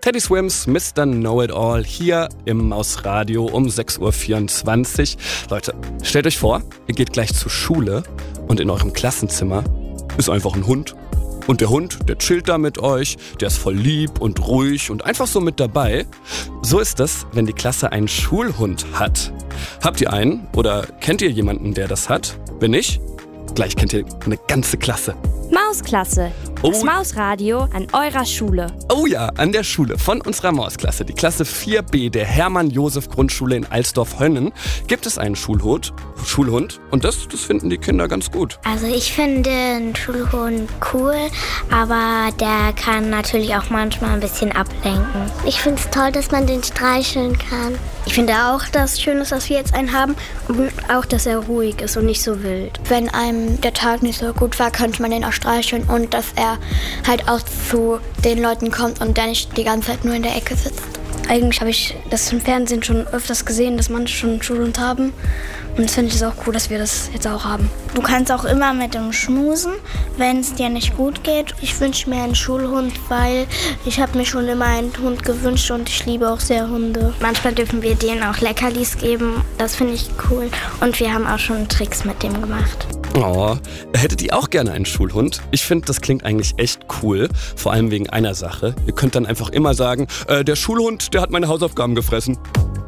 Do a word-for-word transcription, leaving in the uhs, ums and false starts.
Teddy Swims, Mister Know-It-All hier im Mausradio um sechs Uhr vierundzwanzig. Leute, stellt euch vor, ihr geht gleich zur Schule und in eurem Klassenzimmer ist einfach ein Hund. Und der Hund, der chillt da mit euch, der ist voll lieb und ruhig und einfach so mit dabei. So ist es, wenn die Klasse einen Schulhund hat. Habt ihr einen oder kennt ihr jemanden, der das hat? Wenn nicht, gleich kennt ihr eine ganze Klasse. Mausklasse, das Oh. Mausradio an eurer Schule. Oh ja, an der Schule von unserer Mausklasse, die Klasse vier b der Hermann-Josef-Grundschule in Alsdorf-Hönnen, gibt es einen Schulhund, Schulhund und das, das finden die Kinder ganz gut. Also ich finde einen Schulhund cool, aber der kann natürlich auch manchmal ein bisschen ablenken. Ich finde es toll, dass man den streicheln kann. Ich finde auch, dass es schön ist, dass wir jetzt einen haben und auch, dass er ruhig ist und nicht so wild. Wenn einem der Tag nicht so gut war, könnte man den auch streicheln und dass er halt auch zu den Leuten kommt und der nicht die ganze Zeit nur in der Ecke sitzt. Eigentlich habe ich das im Fernsehen schon öfters gesehen, dass manche schon einen Schulhund haben. Und das finde ich auch cool, dass wir das jetzt auch haben. Du kannst auch immer mit ihm schmusen, wenn es dir nicht gut geht. Ich wünsche mir einen Schulhund, weil ich habe mir schon immer einen Hund gewünscht und ich liebe auch sehr Hunde. Manchmal dürfen wir denen auch Leckerlis geben, das finde ich cool. Und wir haben auch schon Tricks mit dem gemacht. Oh, hättet ihr auch gerne einen Schulhund? Ich finde, das klingt eigentlich echt cool, vor allem wegen einer Sache. Ihr könnt dann einfach immer sagen, äh, der Schulhund, der hat meine Hausaufgaben gefressen.